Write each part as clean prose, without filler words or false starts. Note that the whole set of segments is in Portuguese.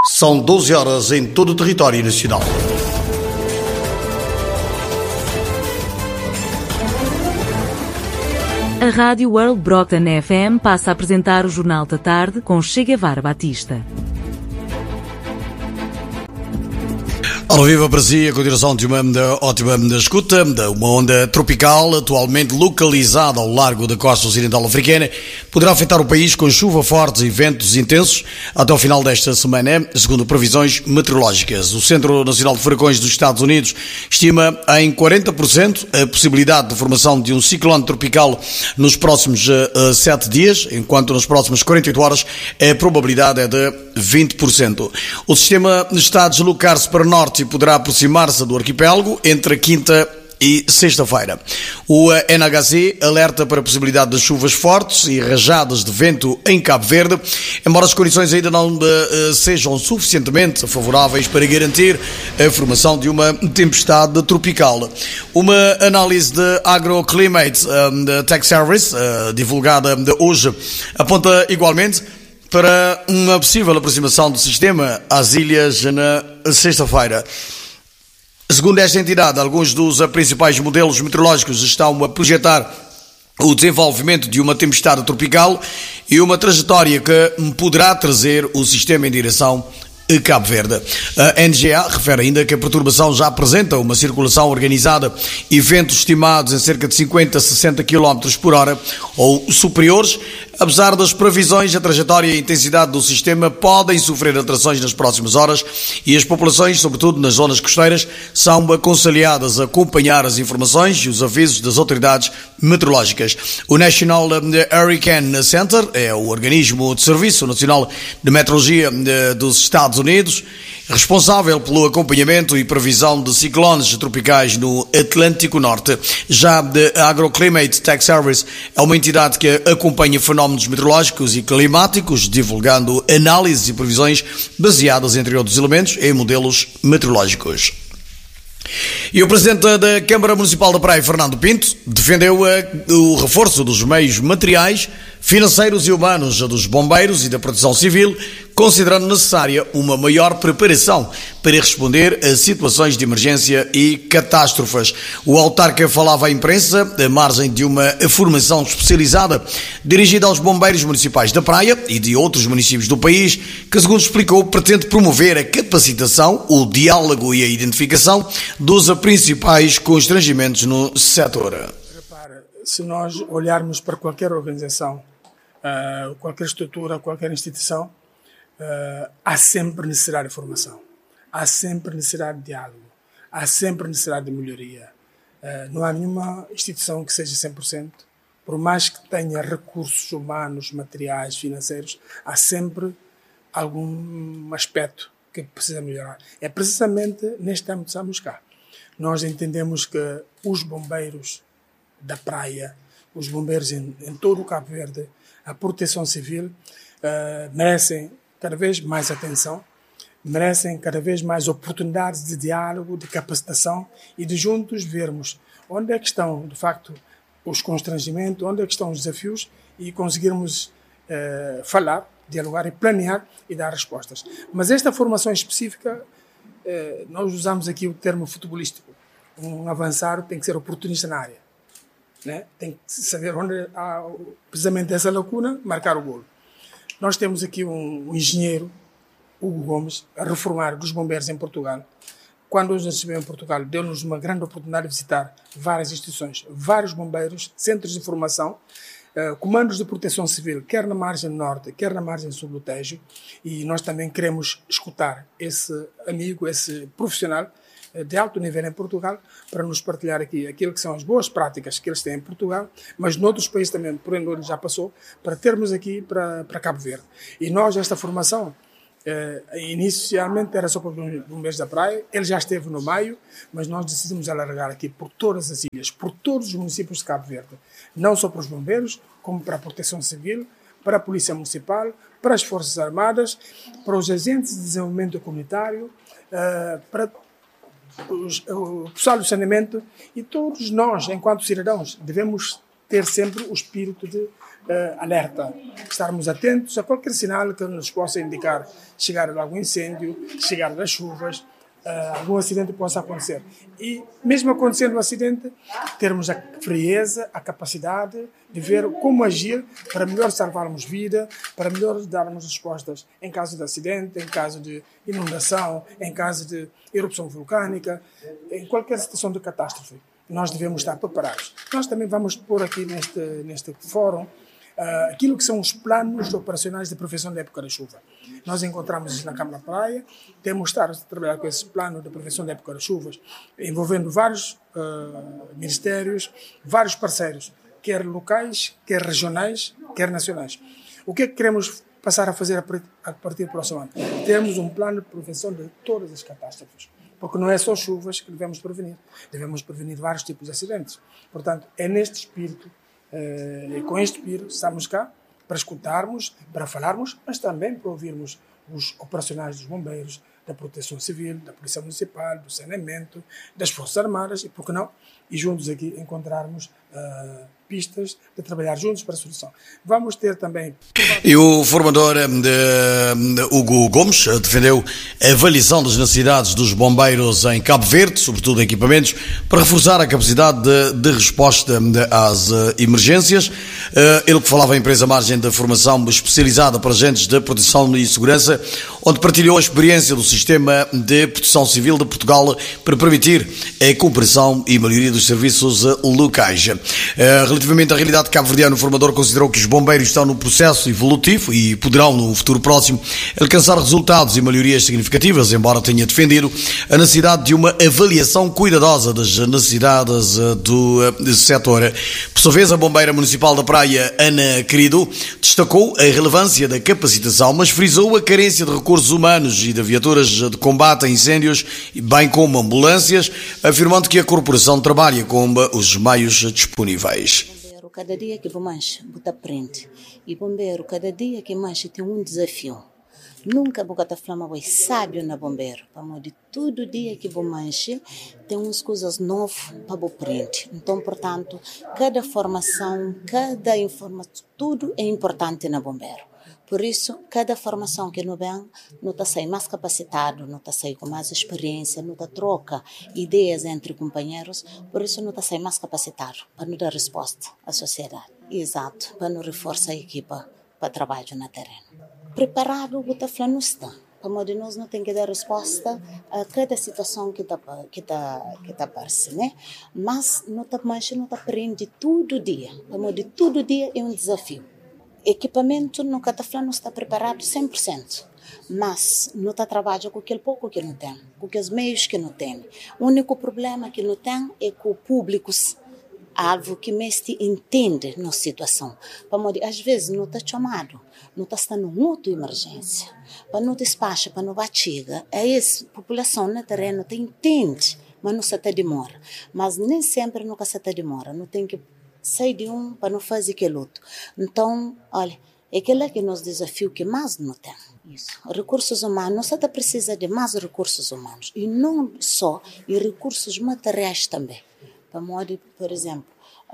São 12 horas em todo o território nacional. A Rádio World Brockton FM passa a apresentar o Jornal da Tarde com Che Guevara Batista. Ora, viva para si a continuação de uma ótima escuta, uma onda tropical atualmente localizada ao largo da costa ocidental africana, poderá afetar o país com chuva forte e ventos intensos até o final desta semana, segundo previsões meteorológicas. O Centro Nacional de Furacões dos Estados Unidos estima em 40% a possibilidade de formação de um ciclone tropical nos próximos 7 dias, enquanto nas próximas 48 horas a probabilidade é de 20%. O sistema está a deslocar-se para norte e poderá aproximar-se do arquipélago entre a quinta e sexta-feira. O NHC alerta para a possibilidade de chuvas fortes e rajadas de vento em Cabo Verde, embora as condições ainda não sejam suficientemente favoráveis para garantir a formação de uma tempestade tropical. Uma análise de Agroclimate Tech Service, divulgada hoje, aponta igualmente para uma possível aproximação do sistema às ilhas na sexta-feira. Segundo esta entidade, alguns dos principais modelos meteorológicos estão a projetar o desenvolvimento de uma tempestade tropical e uma trajetória que poderá trazer o sistema em direção a Cabo Verde. A NGA refere ainda que a perturbação já apresenta uma circulação organizada e ventos estimados em cerca de 50 a 60 km por hora ou superiores. Apesar das previsões, a trajetória e a intensidade do sistema podem sofrer alterações nas próximas horas e as populações, sobretudo nas zonas costeiras, são aconselhadas a acompanhar as informações e os avisos das autoridades meteorológicas. O National Hurricane Center é o organismo de Serviço Nacional de Meteorologia dos Estados Unidos, responsável pelo acompanhamento e previsão de ciclones tropicais no Atlântico Norte. Já a Agroclimate Tech Service é uma entidade que acompanha fenómenos meteorológicos e climáticos, divulgando análises e previsões baseadas, entre outros elementos, em modelos meteorológicos. E o Presidente da Câmara Municipal da Praia, Fernando Pinto, defendeu o reforço dos meios materiais, financeiros e humanos dos bombeiros e da proteção civil, considerando necessária uma maior preparação para responder a situações de emergência e catástrofes. O autarca falava à imprensa à margem de uma formação especializada dirigida aos bombeiros municipais da Praia e de outros municípios do país, que, segundo explicou, pretende promover a capacitação, o diálogo e a identificação dos principais constrangimentos no setor. Repara, se nós olharmos para qualquer organização, qualquer estrutura, qualquer instituição, há sempre necessidade de formação, há sempre necessidade de diálogo, há sempre necessidade de melhoria. Não há nenhuma instituição que seja 100%, por mais que tenha recursos humanos, materiais, financeiros, há sempre algum aspecto que precisa melhorar. É precisamente neste âmbito que estamos cá. Nós entendemos que os bombeiros da praia, os bombeiros em todo o Cabo Verde, a proteção civil, merecem cada vez mais atenção, merecem cada vez mais oportunidades de diálogo, de capacitação e de juntos vermos onde é que estão, de facto, os constrangimentos, onde é que estão os desafios e conseguirmos falar, dialogar e planear e dar respostas. Mas esta formação específica, nós usamos aqui o termo futebolístico. Um avançado tem que ser oportunista na área, né? Tem que saber onde há precisamente essa lacuna, marcar o golo. Nós temos aqui um engenheiro, Hugo Gomes, a reformar dos bombeiros em Portugal. Quando nos recebeu em Portugal, deu-nos uma grande oportunidade de visitar várias instituições, vários bombeiros, centros de formação, comandos de proteção civil, quer na margem norte, quer na margem sul do Tejo, e nós também queremos escutar esse amigo, esse profissional de alto nível em Portugal, para nos partilhar aqui aquilo que são as boas práticas que eles têm em Portugal, mas noutros países também, por onde ele já passou, para termos aqui para Cabo Verde. E nós, esta formação, inicialmente era só para os bombeiros da praia, ele já esteve no maio, mas nós decidimos alargar aqui por todas as ilhas, por todos os municípios de Cabo Verde, não só para os bombeiros, como para a proteção civil, para a polícia municipal, para as forças armadas, para os agentes de desenvolvimento comunitário, para o pessoal do saneamento, e todos nós, enquanto cidadãos, devemos ter sempre o espírito de alerta, estarmos atentos a qualquer sinal que nos possa indicar chegar de algum incêndio, chegar das chuvas, algum acidente possa acontecer. E mesmo acontecendo um acidente, termos a frieza, a capacidade de ver como agir para melhor salvarmos vida, para melhor darmos respostas em caso de acidente, em caso de inundação, em caso de erupção vulcânica, em qualquer situação de catástrofe. Nós devemos estar preparados. Nós também vamos pôr aqui neste fórum aquilo que são os planos operacionais de prevenção da época da chuva. Nós encontramos isso na Câmara Praia, temos estado a trabalhar com esse plano de prevenção da época das chuvas, envolvendo vários ministérios, vários parceiros, quer locais, quer regionais, quer nacionais. O que é que queremos passar a fazer a partir do próximo ano? Temos um plano de prevenção de todas as catástrofes, porque não é só chuvas que devemos prevenir vários tipos de acidentes. Portanto, é neste espírito, e com este espírito, estamos cá para escutarmos, para falarmos, mas também para ouvirmos os operacionais dos bombeiros, da Proteção Civil, da Polícia Municipal, do Saneamento, das Forças Armadas e, por que não, e juntos aqui encontrarmos pistas de trabalhar juntos para a solução. Vamos ter também... E o formador Hugo Gomes defendeu a avaliação das necessidades dos bombeiros em Cabo Verde, sobretudo equipamentos, para reforçar a capacidade de resposta às emergências. Ele que falava em empresa margem da formação especializada para agentes de proteção e segurança, onde partilhou a experiência do Sistema de Proteção Civil de Portugal para permitir a cooperação e melhoria dos serviços locais. Relativamente à realidade cabo-verdiana, o formador considerou que os bombeiros estão no processo evolutivo e poderão, no futuro próximo, alcançar resultados e melhorias significativas, embora tenha defendido a necessidade de uma avaliação cuidadosa das necessidades do setor. Por sua vez, a bombeira municipal da Praia, Ana Querido, destacou a relevância da capacitação, mas frisou a carência de recursos humanos e de viaturas de combate a incêndios, bem como ambulâncias, afirmando que a corporação trabalha com os meios disponíveis. Bombeiro, cada dia que mais bota prende. E bombeiro, cada dia que mais tem um desafio. Nunca bota flama vai sábio na bombeiro. De todo dia que mais tem umas coisas novas para o prende. Então, portanto, cada formação, cada informação, tudo é importante na bombeiro. Por isso, cada formação que não vem, não está saindo mais capacitado, não está saindo com mais experiência, não está troca ideias entre companheiros, por isso não está saindo mais capacitado para não dar resposta à sociedade. Exato, para não reforçar a equipa para trabalho na terreno. Preparado, o está não está. Como de nós não tem que dar resposta a cada situação que aparece, né? Mas não está aprende todo dia. Como de todo dia é um desafio. Equipamento no Cataflã não está preparado 100%, mas não está trabalhando com aquele pouco que não tem, com aqueles meios que não tem. O único problema que não tem é com o público, algo que mais te entende na situação. Às vezes não está chamado, não está estando em outra emergência, para não despacha, para não batiga. A população no terreno te entende, mas não se demora. Mas nem sempre nunca se demora, não tem que sai de um para não fazer aquele outro. Então, olha, é aquele que nos desafio que mais não tem. Isso. Recursos humanos, você precisa de mais recursos humanos. E não só, e recursos materiais também. Por exemplo,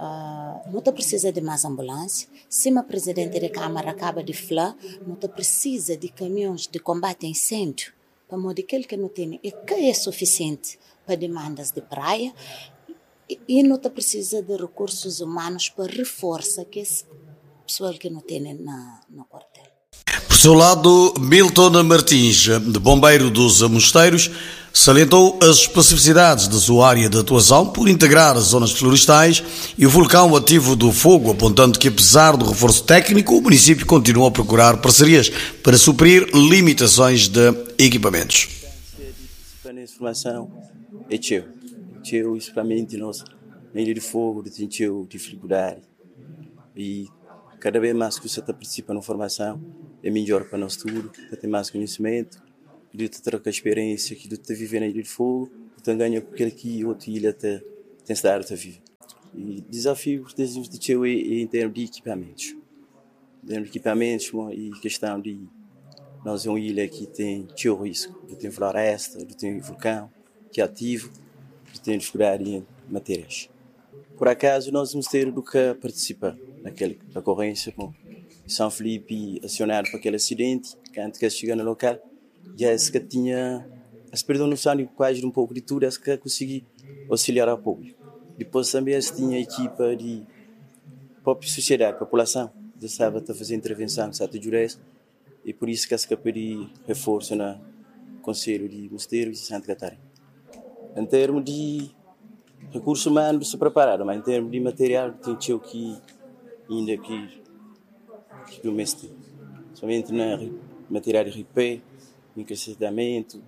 não precisa de mais ambulância. Se o presidente da Câmara acaba de falar, não precisa de caminhões de combate a incêndio. Aquele que não tem, é suficiente para demandas de praia. E não precisa de recursos humanos para reforçar que esse pessoal que não tem no quartel. Por seu lado, Milton Martins, de bombeiro dos Mosteiros, salientou as especificidades da sua área de atuação por integrar as zonas florestais e o vulcão ativo do Fogo, apontando que, apesar do reforço técnico, o município continua a procurar parcerias para suprir limitações de equipamentos. A informação é teu, isso para mim, nós, na Ilha de Fogo, tem dificuldade. E cada vez mais que você participa na formação, é melhor para nós tudo, tem mais conhecimento, de trocar experiência, de viver na Ilha de Fogo, de ganhar com aquele que outra ilha tem se dar a viver. E desafios de teu é em termos de equipamentos. Em termos de equipamentos, e questão de nós é uma ilha que tem teu risco, tem floresta, tem vulcão, que é ativo, tem dificuldade em matérias. por acaso nós vamos ter do que participa naquela ocorrência com São Felipe acionado para aquele acidente, que antes que chega no local, já se que tinha, se perdeu noção de quase um pouco de tudo, se que consegui auxiliar ao público. Depois também se tinha equipa de própria sociedade, população, já estava a fazer intervenção com Santa Jurés, e por isso que se pedi reforço no Conselho de Mosteiro e Santa Catarina. Em termos de recursos humanos, se prepararam, mas em termos de material, tem que ainda que do mês, somente na material de RP, encaixotamento,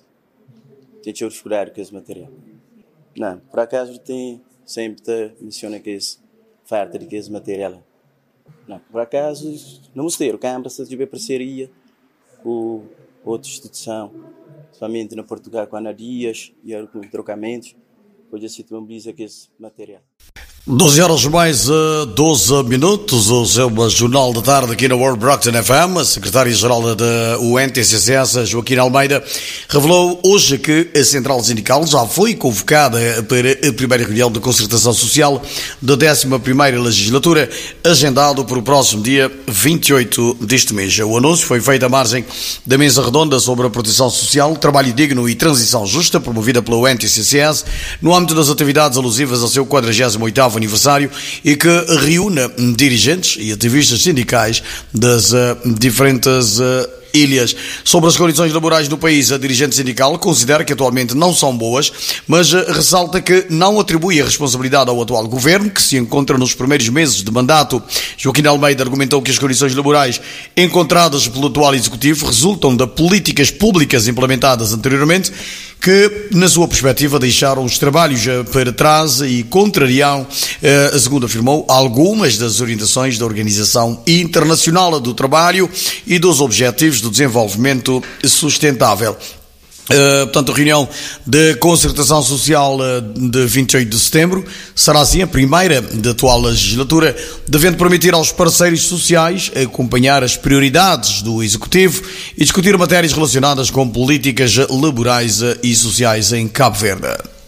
tem que explorar com esse material. Não, por acaso tem sempre menciona que esse falta de esse material. Não, por acaso no mosteiro, Câmara se tiver parceria com outra instituição, somente na Portugal com Ana Dias e com trocamentos, pode se disponibiliza que esse material. 12 horas mais 12 minutos, o seu Jornal da Tarde aqui na World Brockton FM. A secretária-geral da UNTCCS, Joaquim Almeida, revelou hoje que a Central Sindical já foi convocada para a primeira reunião de concertação social da 11ª legislatura, agendado para o próximo dia 28 deste mês. O anúncio foi feito à margem da mesa redonda sobre a proteção social, trabalho digno e transição justa, promovida pela UNTCCS, no âmbito das atividades alusivas ao seu 48º aniversário e que reúne dirigentes e ativistas sindicais das diferentes ilhas. Sobre as condições laborais no país, a dirigente sindical considera que atualmente não são boas, mas ressalta que não atribui a responsabilidade ao atual governo, que se encontra nos primeiros meses de mandato. Joaquim Almeida argumentou que as condições laborais encontradas pelo atual executivo resultam de políticas públicas implementadas anteriormente, que, na sua perspectiva, deixaram os trabalhos para trás e contrariam, segundo afirmou, algumas das orientações da Organização Internacional do Trabalho e dos Objetivos do Desenvolvimento Sustentável. Portanto, a reunião de concertação social de 28 de setembro será assim a primeira da atual legislatura, devendo permitir aos parceiros sociais acompanhar as prioridades do Executivo e discutir matérias relacionadas com políticas laborais e sociais em Cabo Verde.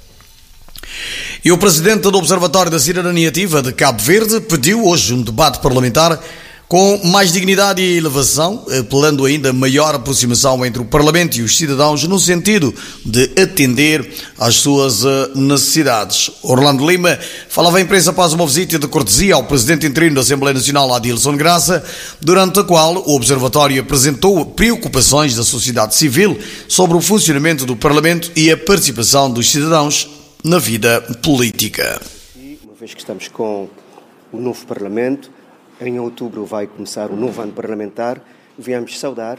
E o presidente do Observatório da Cidadania Ativa de Cabo Verde pediu hoje um debate parlamentar com mais dignidade e elevação, apelando ainda a maior aproximação entre o Parlamento e os cidadãos no sentido de atender às suas necessidades. Orlando Lima falava à imprensa após uma visita de cortesia ao presidente interino da Assembleia Nacional, Adilson Graça, durante a qual o Observatório apresentou preocupações da sociedade civil sobre o funcionamento do Parlamento e a participação dos cidadãos na vida política. E uma vez que estamos com o novo Parlamento, em outubro vai começar o novo ano parlamentar, viemos saudar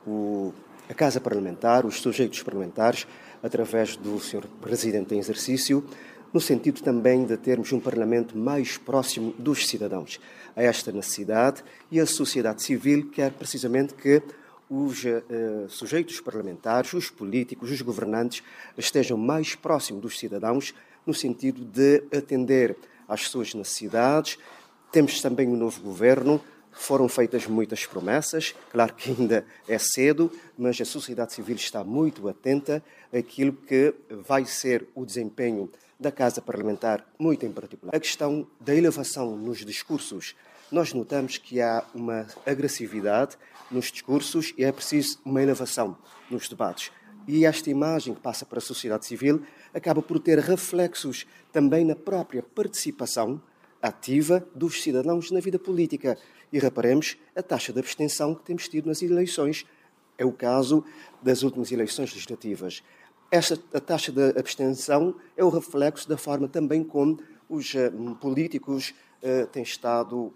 a Casa Parlamentar, os sujeitos parlamentares, através do Sr. Presidente em exercício, no sentido também de termos um Parlamento mais próximo dos cidadãos. A esta necessidade e a sociedade civil quer precisamente que os sujeitos parlamentares, os políticos, os governantes estejam mais próximos dos cidadãos no sentido de atender às suas necessidades. Temos também um novo governo, foram feitas muitas promessas, claro que ainda é cedo, mas a sociedade civil está muito atenta àquilo que vai ser o desempenho da Casa Parlamentar, muito em particular. A questão da elevação nos discursos, nós notamos que há uma agressividade nos discursos e é preciso uma elevação nos debates. E esta imagem que passa para a sociedade civil acaba por ter reflexos também na própria participação ativa dos cidadãos na vida política. E reparemos a taxa de abstenção que temos tido nas eleições. É o caso das últimas eleições legislativas. A taxa de abstenção é o reflexo da forma também como os políticos têm estado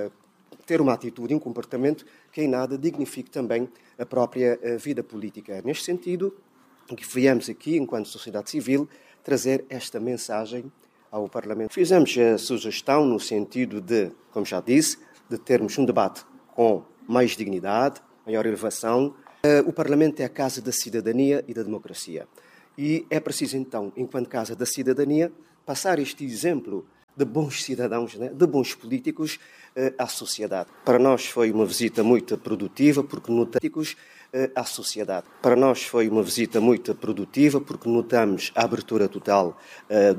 a ter uma atitude e um comportamento que em nada dignifique também a própria vida política. Neste sentido, que viemos aqui, enquanto sociedade civil, trazer esta mensagem ao Parlamento. Fizemos a sugestão no sentido de, como já disse, de termos um debate com mais dignidade, maior elevação. O Parlamento é a casa da cidadania e da democracia. E é preciso, então, enquanto casa da cidadania, passar este exemplo de bons cidadãos, de bons políticos à sociedade. Para nós foi uma visita muito produtiva, porque notamos à sociedade. Para nós foi uma visita muito produtiva, porque notamos a abertura total